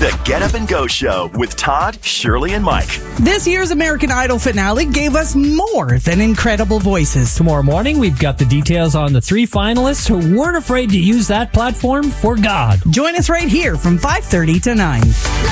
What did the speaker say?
The Get Up and Go Show with Todd, Shirley, and Mike. This year's American Idol finale gave us more than incredible voices. Tomorrow morning, we've got the details on the 3 finalists who weren't afraid to use that platform for God. Join us right here from 5:30 to 9.